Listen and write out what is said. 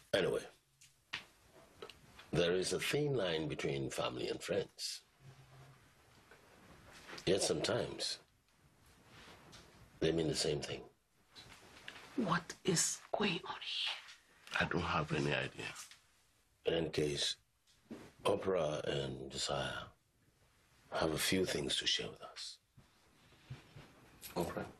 Anyway, there is a thin line between family and friends. Yet sometimes they mean the same thing. What is going on here? I don't have any idea. In any case, Oprah and Josiah have a few things to share with us. Oprah?